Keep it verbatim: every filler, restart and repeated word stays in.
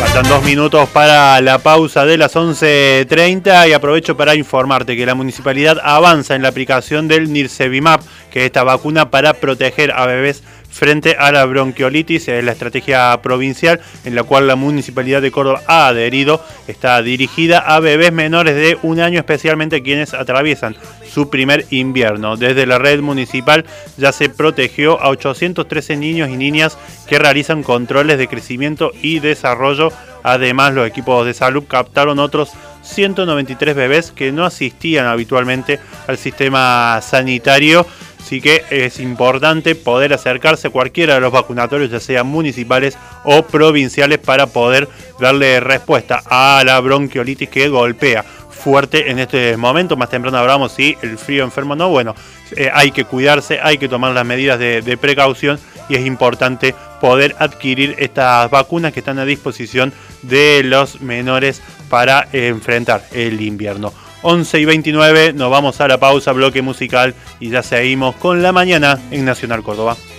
Faltan dos minutos para la pausa de las once treinta y aprovecho para informarte que la municipalidad avanza en la aplicación del Nirsevimab, que es esta vacuna para proteger a bebés frente a la bronquiolitis. Es la estrategia provincial en la cual la Municipalidad de Córdoba ha adherido. Está dirigida a bebés menores de un año, especialmente quienes atraviesan su primer invierno. Desde la red municipal ya se protegió a ochocientos trece niños y niñas que realizan controles de crecimiento y desarrollo. Además, los equipos de salud captaron otros ciento noventa y tres bebés que no asistían habitualmente al sistema sanitario. Así que es importante poder acercarse a cualquiera de los vacunatorios, ya sean municipales o provinciales, para poder darle respuesta a la bronquiolitis que golpea fuerte en este momento. Más temprano hablamos si el frío enfermo no. Bueno, eh, hay que cuidarse, hay que tomar las medidas de, de precaución y es importante poder adquirir estas vacunas que están a disposición de los menores para eh, enfrentar el invierno. once y veintinueve, nos vamos a la pausa, bloque musical, y ya seguimos con la mañana en Nacional Córdoba.